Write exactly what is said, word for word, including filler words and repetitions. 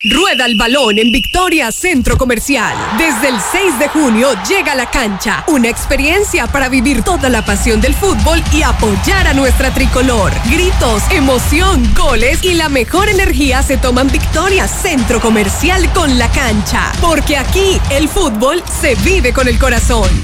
Rueda el balón en Victoria Centro Comercial. Desde el seis de junio llega La Cancha, una experiencia para vivir toda la pasión del fútbol y apoyar a nuestra tricolor. Gritos, emoción, goles y la mejor energía se toman Victoria Centro Comercial con La Cancha. Porque aquí el fútbol se vive con el corazón.